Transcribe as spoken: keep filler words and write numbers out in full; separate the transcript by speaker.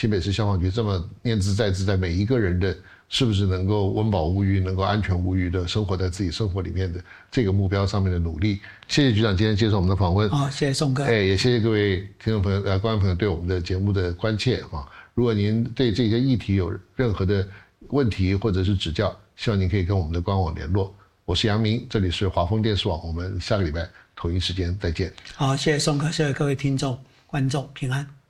Speaker 1: 新北市消防局这么念兹在兹，在每一个人的是不是能够温饱无虞，能够安全无虞的生活在自己生活里面的这个目标上面的努力。谢谢局长今天接受我们的访问。
Speaker 2: 好、哦，谢谢宋哥。
Speaker 1: 哎，也谢谢各位听众朋友、呃观众朋友对我们的节目的关切啊。如果您对这些议题有任何的问题或者是指教，希望您可以跟我们的官网联络。我是杨明，这里是华丰电视网，我们下个礼拜同一时间再见。
Speaker 2: 好，谢谢宋哥，谢谢各位听众、观众，平安。